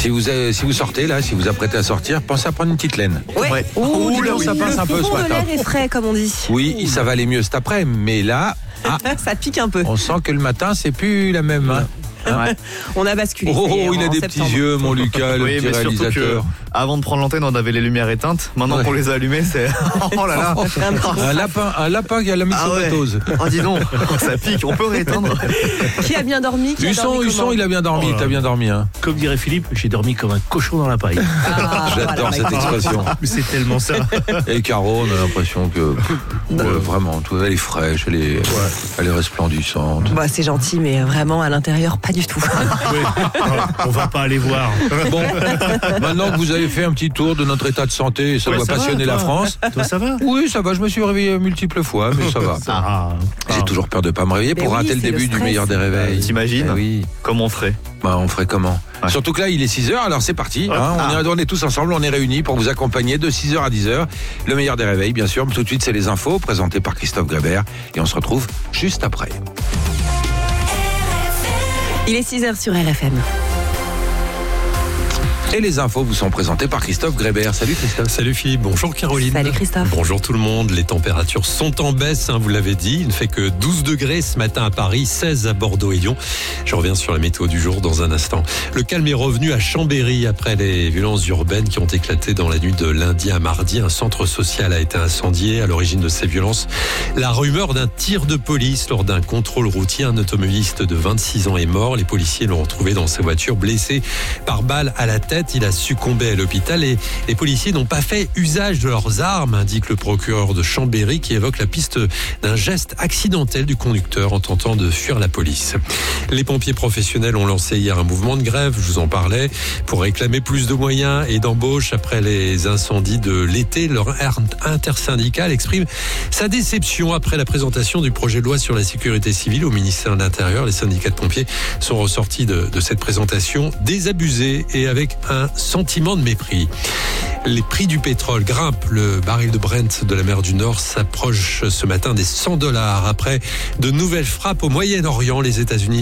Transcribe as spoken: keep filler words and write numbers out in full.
Si vous, avez, si vous sortez là, si vous apprêtez à sortir, pensez à prendre une petite laine. Ouais. Ouais. Oh, Ouh, là, ça pince un peu ce Le matin. l'air est frais, comme on dit. Oui, ça va aller mieux cet après, mais là, ah, Ça pique un peu. on sent que le matin, c'est plus la même. Hein. Ouais. On a basculé. Oh, c'est il a en des septembre. petits yeux, mon Lucas, le Oui, petit mais surtout que réalisateur. avant de prendre l'antenne, on avait les lumières éteintes. Maintenant Ouais. qu'on les a allumées, c'est oh là là. Un lapin, un lapin qui a la Ah ouais. myxomatose. Oh dis donc, ça pique. On peut rééteindre. Qui a bien dormi qui a Husson, dormi Husson, comment il a bien dormi, Oh là. t'as bien dormi. Hein. Comme dirait Philippe, j'ai dormi comme un cochon dans la paille. Ah, J'adore voilà. cette expression. Mais c'est tellement ça. Et Caro, on a l'impression que pff, ouais, vraiment, tout, elle est fraîche, elle est, elle est resplendissante. Bah, c'est gentil, mais vraiment à l'intérieur, pas du tout. Oui. On va pas aller voir. Bon, maintenant que vous avez fait un petit tour de notre état de santé, ça Ouais, doit ça va, passionner la toi France. Toi, ça va? Oui, ça va, je me suis réveillé multiples fois, mais ça va. Ah. J'ai toujours peur de pas me réveiller Mais pour oui, rater le c'est le début du stress. meilleur des réveils. T'imagines Eh oui. Comment on ferait? Bah, on ferait comment? Ouais. Surtout que là, il est six heures, alors c'est parti. Hein, on, est, on est tous ensemble, on est réunis pour vous accompagner de six heures à dix heures. Le meilleur des réveils, bien sûr. Mais tout de suite, c'est les infos présentées par Christophe Grébert. Et on se retrouve juste après. Il est six heures sur R F M. Et les infos vous sont présentées par Christophe Grébert. Salut Christophe. Salut Philippe, bonjour Caroline. Salut Christophe. Bonjour tout le monde, les températures sont en baisse, hein, vous l'avez dit, il ne fait que douze degrés ce matin à Paris, seize à Bordeaux et Lyon. Je reviens sur la météo du jour dans un instant. Le calme est revenu à Chambéry après les violences urbaines qui ont éclaté dans la nuit de lundi à mardi. Un centre social a été incendié. À l'origine de ces violences, la rumeur d'un tir de police lors d'un contrôle routier. Un automobiliste de vingt-six ans est mort. Les policiers l'ont retrouvé dans sa voiture blessé par balle à la tête. Il a succombé à l'hôpital et les policiers n'ont pas fait usage de leurs armes, indique le procureur de Chambéry qui évoque la piste d'un geste accidentel du conducteur en tentant de fuir la police. Les pompiers professionnels ont lancé hier un mouvement de grève, je vous en parlais, pour réclamer plus de moyens et d'embauche après les incendies de l'été. Leur intersyndicale exprime sa déception après la présentation du projet de loi sur la sécurité civile au ministère de l'Intérieur. Les syndicats de pompiers sont ressortis de, de cette présentation désabusés et avec un sentiment de mépris. Les prix du pétrole grimpent. Le baril de Brent de la mer du Nord s'approche ce matin des cent dollars après de nouvelles frappes au Moyen-Orient. Les États-Unis